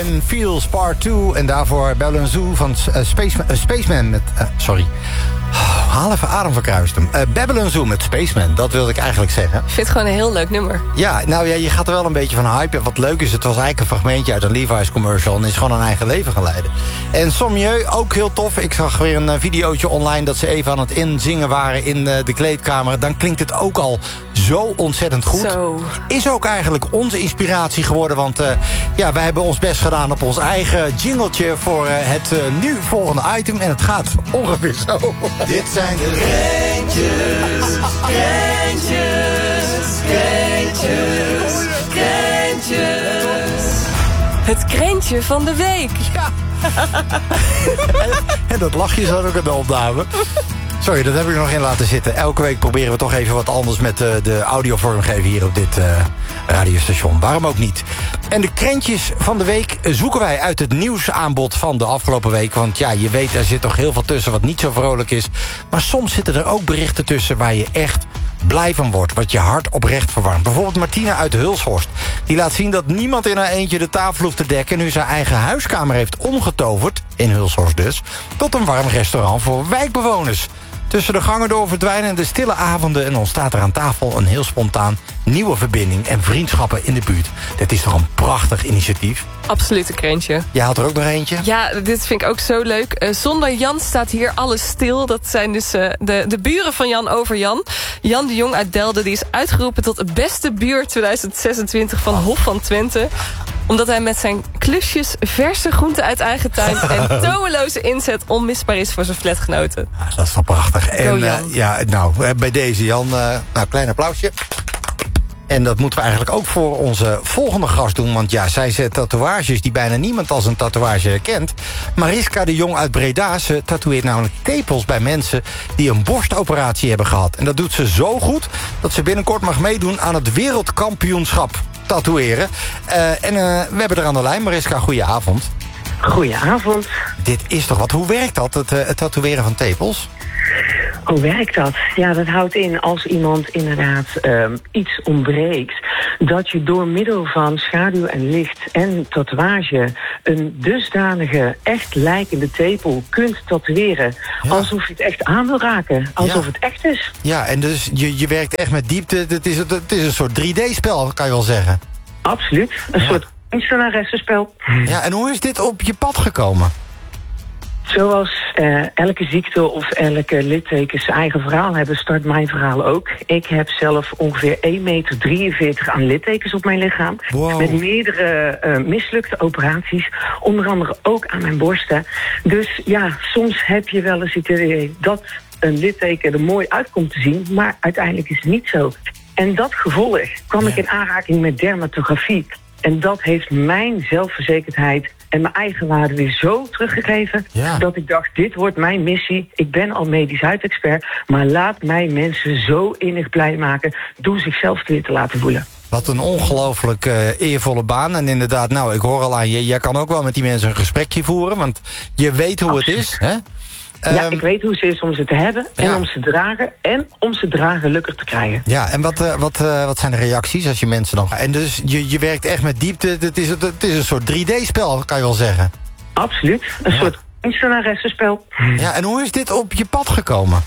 en Feels Part 2. En daarvoor Babylon Zoo van Spaceman met... sorry. Haal even adem verkruist hem. Babylon Zoo met Spaceman, dat wilde ik eigenlijk zeggen. Ik vind het gewoon een heel leuk nummer. Ja, nou ja, je gaat er wel een beetje van hype. Wat leuk is, het was eigenlijk een fragmentje uit een Levi's commercial... en is gewoon een eigen leven gaan leiden. En Sommieu, ook heel tof. Ik zag weer een videootje online dat ze even aan het inzingen waren... in de kleedkamer. Dan klinkt het ook al zo ontzettend goed. Zo. Is ook eigenlijk onze inspiratie geworden... want ja, wij hebben ons best gedaan op ons eigen jingletje... voor het nu volgende item. En het gaat ongeveer zo. Dit zijn de Krentjes, Krentjes, Krentjes, Krentjes. Het krentje van de week. Ja. En dat lachje zat ook in de opname. Sorry, dat heb ik er nog in laten zitten. Elke week proberen we toch even wat anders met de audiovormgeving hier op dit radiostation. Waarom ook niet? En de krentjes van de week zoeken wij uit het nieuwsaanbod van de afgelopen week. Want ja, je weet, er zit toch heel veel tussen wat niet zo vrolijk is. Maar soms zitten er ook berichten tussen waar je echt blij van wordt. Wat je hart oprecht verwarmt. Bijvoorbeeld Martina uit Hulshorst. Die laat zien dat niemand in haar eentje de tafel hoeft te dekken... nu zijn eigen huiskamer heeft omgetoverd, in Hulshorst dus... tot een warm restaurant voor wijkbewoners. Tussen de gangen door verdwijnen de stille avonden... en ontstaat er aan tafel een heel spontaan nieuwe verbinding... en vriendschappen in de buurt. Dit is toch een prachtig initiatief? Absoluut een krentje. Jij had er ook nog eentje? Ja, dit vind ik ook zo leuk. Zonder Jan staat hier alles stil. Dat zijn dus de buren van Jan over Jan. Jan de Jong uit Delden die is uitgeroepen tot het beste buur 2026 van Hof van Twente. Omdat hij met zijn klusjes, verse groenten uit eigen tuin... en tomeloze inzet onmisbaar is voor zijn flatgenoten. Ja, dat is toch prachtig. En Jan. ja, nou, bij deze Jan, nou, klein applausje. En dat moeten we eigenlijk ook voor onze volgende gast doen. Want ja, zij zet tatoeages die bijna niemand als een tatoeage herkent. Mariska de Jong uit Breda, ze tatoeëert namelijk tepels bij mensen... die een borstoperatie hebben gehad. En dat doet ze zo goed dat ze binnenkort mag meedoen aan het wereldkampioenschap tatoeëren. We hebben er aan de lijn. Mariska, goedenavond. Goedenavond. Dit is toch wat? Hoe werkt dat, het tatoeëren van tepels? Hoe werkt dat? Ja, dat houdt in als iemand inderdaad iets ontbreekt... dat je door middel van schaduw en licht en tatoeage... een dusdanige, echt lijkende tepel kunt tatoeëren... Ja. alsof je het echt aan wil raken. Alsof het echt is. Ja, en dus je werkt echt met diepte. Het is een soort 3D-spel, kan je wel zeggen. Absoluut. Een soort kunstenaressenspel. Ja, en hoe is dit op je pad gekomen? Zoals elke ziekte of elke litteken zijn eigen verhaal hebben... start mijn verhaal ook. Ik heb zelf ongeveer 1,43 meter aan littekens op mijn lichaam. Wow. Met meerdere mislukte operaties. Onder andere ook aan mijn borsten. Dus ja, soms heb je wel eens het idee dat een litteken er mooi uit komt te zien... maar uiteindelijk is het niet zo. En dat gevolg kwam ik in aanraking met dermatografie... En dat heeft mijn zelfverzekerdheid en mijn eigenwaarde weer zo teruggegeven... Ja. dat ik dacht, dit wordt mijn missie. Ik ben al medisch huidexpert, maar laat mij mensen zo innig blij maken... door zichzelf weer te laten voelen. Wat een ongelooflijk eervolle baan. En inderdaad, nou, ik hoor al aan je... jij kan ook wel met die mensen een gesprekje voeren... want je weet hoe het is, hè? Ja, ik weet hoe het is om ze te hebben en om ze te dragen... en om ze dragen gelukkig te krijgen. Ja, en wat zijn de reacties als je mensen dan... En dus je werkt echt met diepte. Het is een soort 3D-spel, kan je wel zeggen. Absoluut. Een soort kunstenaressenspel. Ja, en hoe is dit op je pad gekomen?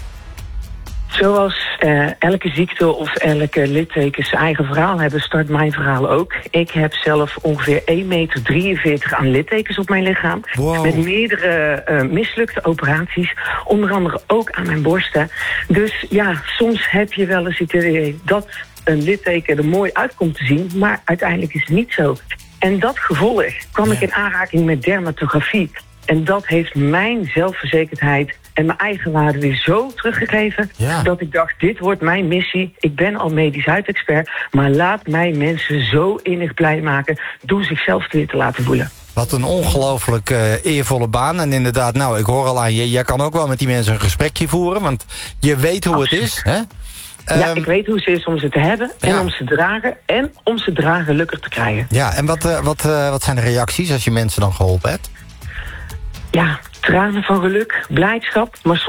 Zoals elke ziekte of elke litteken zijn eigen verhaal hebben... start mijn verhaal ook. Ik heb zelf ongeveer 1,43 meter aan littekens op mijn lichaam. Wow. Met meerdere mislukte operaties. Onder andere ook aan mijn borsten. Dus ja, soms heb je wel eens het idee dat een litteken er mooi uit komt te zien... maar uiteindelijk is het niet zo. En dat gevolg kwam ik in aanraking met dermatografie... En dat heeft mijn zelfverzekerdheid en mijn eigenwaarde weer zo teruggegeven... dat ik dacht, dit wordt mijn missie. Ik ben al medisch huidexpert, maar laat mij mensen zo innig blij maken... door zichzelf weer te laten voelen. Wat een ongelooflijk eervolle baan. En inderdaad, nou, ik hoor al aan je... jij kan ook wel met die mensen een gesprekje voeren... want je weet hoe het is, hè? Ja, ik weet hoe het is om ze te hebben en om ze te dragen... en om ze dragen gelukkig te krijgen. Ja, en wat zijn de reacties als je mensen dan geholpen hebt? Ja, tranen van geluk, blijdschap, maar soms